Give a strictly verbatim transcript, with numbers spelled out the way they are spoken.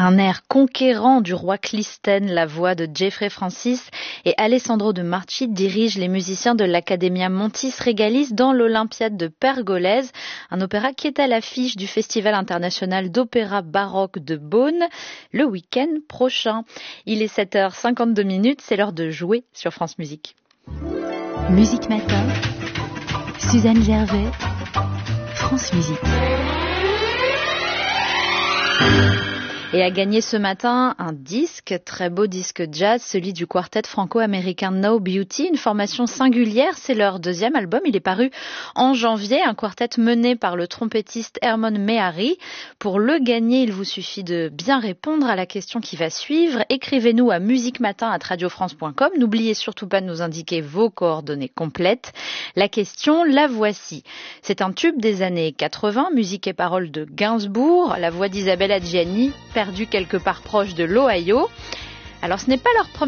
Un air conquérant du roi Clisthène, la voix de Geoffrey Francis et Alessandro De Marchi dirigent les musiciens de l'Accademia Montis Regalis dans l'Olympiade de Pergolèse, un opéra qui est à l'affiche du Festival international d'opéra baroque de Beaune le week-end prochain. Il est sept heures cinquante-deux minutes, c'est l'heure de jouer sur France Musique. Musique Matin, Suzanne Gervais, France Musique. Et a gagné ce matin un disque, très beau disque jazz, celui du quartet franco-américain No Beauty, une formation singulière, c'est leur deuxième album, il est paru en janvier, un quartet mené par le trompettiste Hermon Mehari. Pour le gagner, il vous suffit de bien répondre à la question qui va suivre. Écrivez-nous à musiquematin arobase radio france point com, n'oubliez surtout pas de nous indiquer vos coordonnées complètes. La question, la voici. C'est un tube des années quatre-vingts, musique et paroles de Gainsbourg, la voix d'Isabelle Adjani, perdu quelque part proche de l'Ohio. Alors ce n'est pas leur première